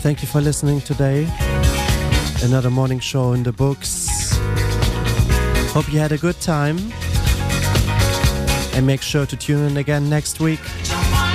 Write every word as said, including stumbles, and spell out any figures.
Thank you for listening today. Another morning show in the books. Hope you had a good time. And make sure to tune in again next week.